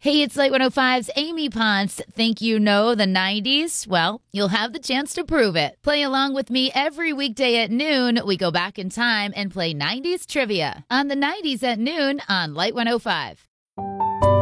Hey, it's Light 105's Amy Ponce. Think you know the 90s? Well, you'll have the chance to prove it. Play along with me every weekday at noon. We go back in time and play 90s trivia on the 90s at noon on Light 105.